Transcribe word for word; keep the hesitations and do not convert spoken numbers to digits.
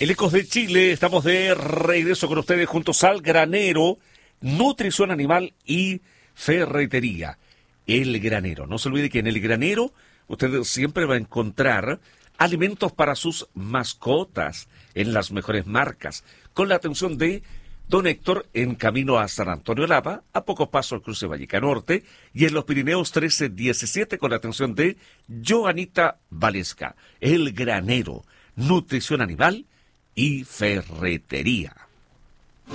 El Ecos de Chile, estamos de regreso con ustedes juntos al Granero, nutrición animal y ferretería. El Granero. No se olvide que en el Granero usted siempre va a encontrar alimentos para sus mascotas en las mejores marcas, con la atención de don Héctor en camino a San Antonio Lapa, a pocos pasos al cruce Valleca Norte, y en los Pirineos trece diecisiete con la atención de Joanita Valesca. El Granero, nutrición animal y ferretería.